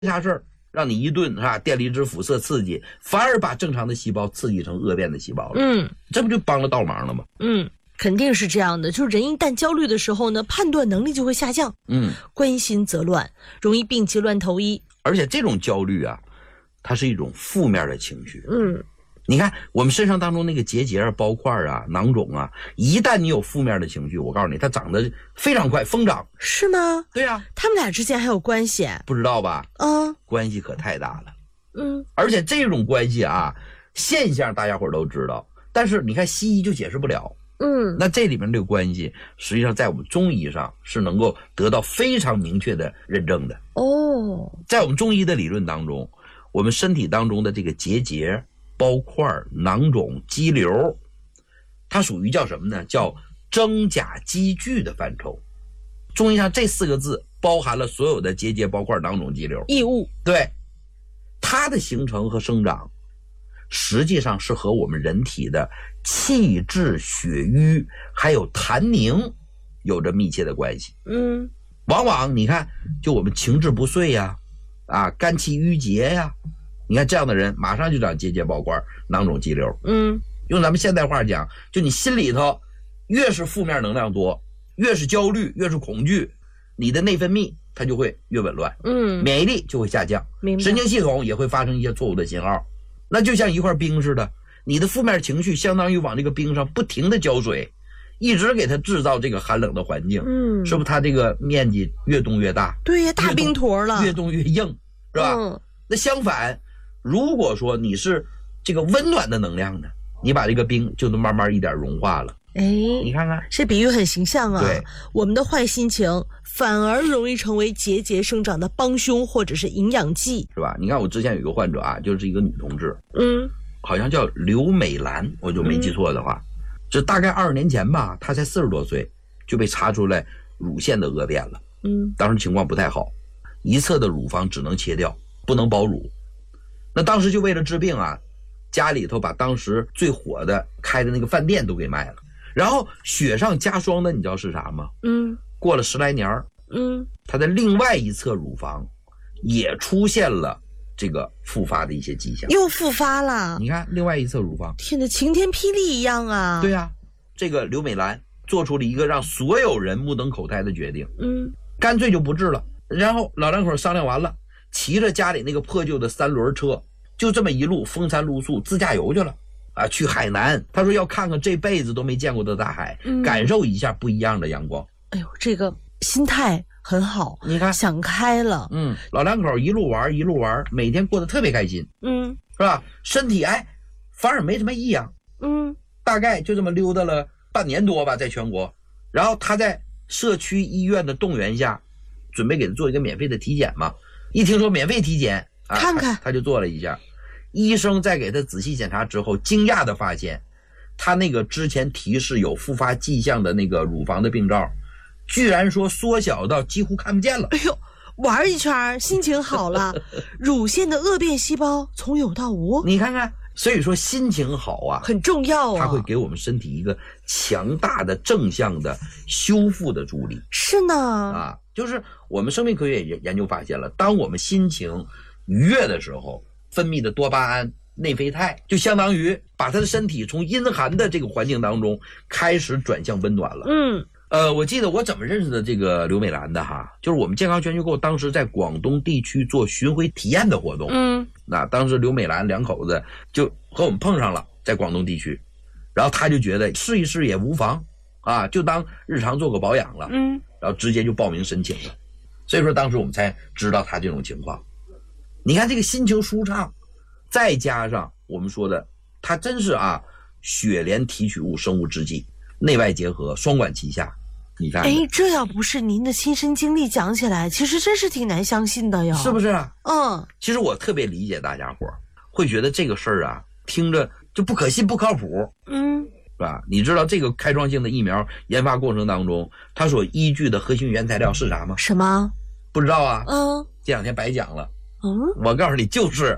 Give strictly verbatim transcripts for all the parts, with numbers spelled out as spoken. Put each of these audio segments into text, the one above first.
啥事儿，让你一顿是吧电离子辐射刺激，反而把正常的细胞刺激成恶变的细胞了。 嗯， 这不就帮了倒忙了吗？ 嗯，肯定是这样的。就是人一旦焦虑的时候呢，判断能力就会下降。 嗯， 关心则乱，容易病急乱投医。 而且这种焦虑啊，它是一种负面的情绪。 嗯。 你看我们身上当中那个结节啊、包块啊、囊肿啊，一旦你有负面的情绪，我告诉你，它长得非常快，疯长。 是吗？ 对啊， 他们俩之间还有关系？ 不知道吧？ 嗯， 关系可太大了。 嗯， 而且这种关系啊，现象大家伙都知道，但是你看西医就解释不了。 嗯， 那这里面这个关系，实际上在我们中医上是能够得到非常明确的认证的。 哦， 在我们中医的理论当中，我们身体当中的这个结节、包块、囊肿、肌瘤，它属于叫什么呢？叫真假积聚的范畴。中医上这四个字包含了所有的结节、包块、囊肿、肌瘤。 异物。 对，它的形成和生长，实际上是和我们人体的气滞、血瘀还有痰凝有着密切的关系。 嗯， 往往你看，就我们情志不遂呀，啊，肝气郁结呀。你看这样的人马上就长结节、包块、囊肿、肌瘤。 嗯， 用咱们现代话讲，就你心里头越是负面能量多，越是焦虑，越是恐惧，你的内分泌它就会越紊乱。 嗯， 免疫力就会下降， 明白。 神经系统也会发生一些错误的信号。那就像一块冰似的，你的负面情绪相当于往这个冰上不停的浇水，一直给它制造这个寒冷的环境。嗯，是不是它这个面积越冻越大？ 对呀，大冰坨了， 越冻越硬，是吧？嗯，那相反，如果说你是这个温暖的能量呢，你把这个冰就能慢慢一点融化了。 哎， 你看看， 这比喻很形象啊。 对， 我们的坏心情反而容易成为结节生长的帮凶或者是营养剂， 是吧？你看我之前有一个患者啊，就是一个女同志， 嗯， 好像叫刘美兰，我就没记错的话，嗯、这大概二十年前吧，她才四十多岁就被查出来乳腺的恶变了。嗯，当时情况不太好，一侧的乳房只能切掉，不能保乳。那当时就为了治病啊，家里头把当时最火的开的那个饭店都给卖了。然后雪上加霜的，你知道是啥吗？嗯，过了十来年，嗯，他的另外一侧乳房也出现了这个复发的一些迹象， 又复发了。 你看另外一侧乳房， 天哪，晴天霹雳一样啊！ 对啊，这个刘美兰做出了一个让所有人目瞪口呆的决定，嗯，干脆就不治了。然后老两口商量完了，骑着家里那个破旧的三轮车，就这么一路风餐露宿自驾游去了。啊，去海南，他说要看看这辈子都没见过的大海，嗯、感受一下不一样的阳光。 哎呦，这个心态很好， 你看想开了。 嗯，老两口一路玩一路玩，每天过得特别开心。嗯，是吧？身体哎，反而没什么异样。嗯，大概就这么溜达了半年多吧，在全国。然后他在社区医院的动员下，准备给他做一个免费的体检嘛。一听说免费体检，啊、 看看他，他就做了一下。医生在给他仔细检查之后，惊讶地发现，他那个之前提示有复发迹象的那个乳房的病灶，居然说缩小到几乎看不见了。 哎呦，玩一圈心情好了，乳腺的恶变细胞从有到无。 你看看，所以说心情好啊， 很重要啊， 它会给我们身体一个强大的正向的修复的助力。 是呢， 啊，就是我们生命科学也研究发现了，当我们心情愉悦的时候，分泌的多巴胺、内啡肽就相当于把他的身体从阴寒的这个环境当中开始转向温暖了。嗯，呃，我记得我怎么认识的这个刘美兰的哈，就是我们健康全球购当时在广东地区做巡回体验的活动。嗯，那当时刘美兰两口子就和我们碰上了，在广东地区，然后他就觉得试一试也无妨啊，就当日常做个保养了。嗯，然后直接就报名申请了。所以说当时我们才知道他这种情况。你看这个心情舒畅，再加上我们说的，它真是啊，血莲提取物生物制剂，内外结合，双管齐下。你看， 哎，这要不是您的亲身经历讲起来，其实真是挺难相信的呀， 是不是啊？ 嗯， 其实我特别理解大家伙会觉得这个事儿啊，听着就不可信、不靠谱。嗯，是吧？你知道这个开创性的疫苗研发过程当中，它所依据的核心原材料是啥吗？ 什么？ 不知道啊？ 嗯， 这两天白讲了。 嗯， 我告诉你，就是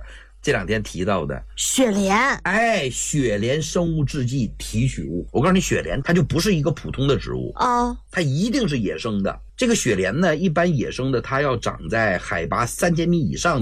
这两天提到的雪莲， 哎，雪莲生物制剂提取物。我告诉你，雪莲它就不是一个普通的植物啊， 它一定是野生的。这个雪莲呢，一般野生的它要长在海拔三千米以上